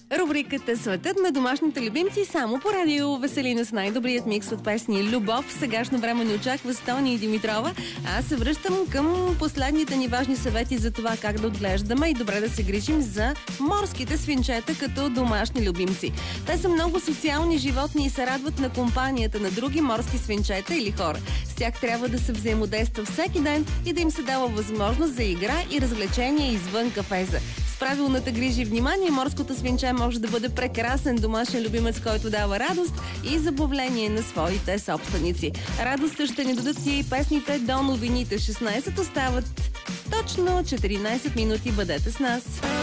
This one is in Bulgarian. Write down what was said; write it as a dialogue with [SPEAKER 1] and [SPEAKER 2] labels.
[SPEAKER 1] Рубриката "Светът на домашните любимци" само по радио Веселина с най-добрият микс от песни любов. В сегашно време ни очаква Стони и Димитрова. Аз се връщам към последните ни важни съвети за това как да отглеждаме и добре да се грижим за морските свинчета като домашни любимци. Те са много социални животни и се радват на компанията на други морски свинчета или хора. С тях трябва да се взаимодейства всеки ден и да им се дава възможност за игра и развлечение извън кафеза. С правилната грижа и внимание морското свинче може да бъде прекрасен домашен любимец, който дава радост и забавление на своите собственици. Радост ще ни дадат и песните до новините. 16 остават точно 14 минути. Бъдете с нас!